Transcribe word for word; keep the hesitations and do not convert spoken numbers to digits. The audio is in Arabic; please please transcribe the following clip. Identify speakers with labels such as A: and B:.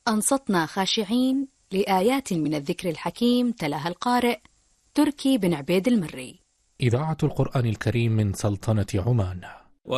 A: أنصتنا خاشعين لآيات من الذكر الحكيم تلاها القارئ تركي بن عبيد المري.
B: إذاعة القرآن الكريم من سلطنة عمان.